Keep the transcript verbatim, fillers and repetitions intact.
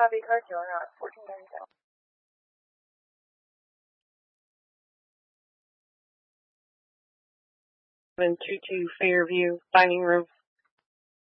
copy, car killer out, fourteen thirty-seven. Seven two two Fairview, dining room.